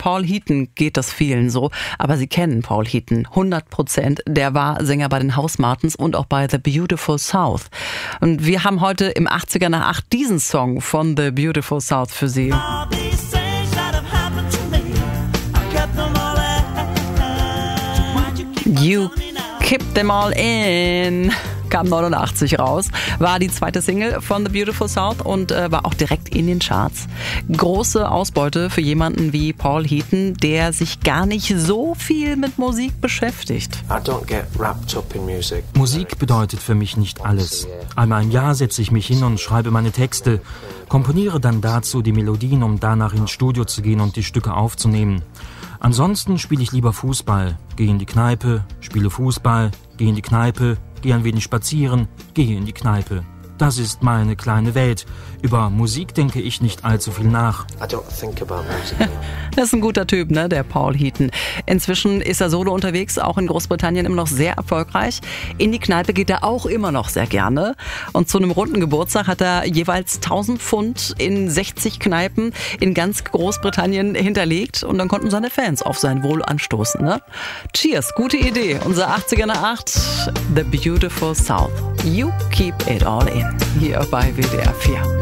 Paul Heaton geht das vielen so, aber Sie kennen Paul Heaton 100%. Der war Sänger bei den House Martins und auch bei The Beautiful South. Und wir haben heute im 80er nach 8 diesen Song von The Beautiful South für Sie. You Keep Them All In. Kam 89 raus, war die zweite Single von The Beautiful South und war auch direkt in den Charts. Große Ausbeute für jemanden wie Paul Heaton, der sich gar nicht so viel mit Musik beschäftigt. Musik bedeutet für mich nicht alles. Einmal im Jahr setze ich mich hin und schreibe meine Texte, komponiere dann dazu die Melodien, um danach ins Studio zu gehen und die Stücke aufzunehmen. Ansonsten spiele ich lieber Fußball, gehe in die Kneipe, spiele Fußball, gehe in die Kneipe, gehe ein wenig spazieren, gehe in die Kneipe. Das ist meine kleine Welt. Über Musik denke ich nicht allzu viel nach. Das ist ein guter Typ, ne, der Paul Heaton. Inzwischen ist er solo unterwegs, auch in Großbritannien immer noch sehr erfolgreich. In die Kneipe geht er auch immer noch sehr gerne. Und zu einem runden Geburtstag hat er jeweils 1000 Pfund in 60 Kneipen in ganz Großbritannien hinterlegt. Und dann konnten seine Fans auf sein Wohl anstoßen, ne? Cheers, gute Idee. Unser 80er nach 8, The Beautiful South. You keep it all in. Hier bei WDR 4.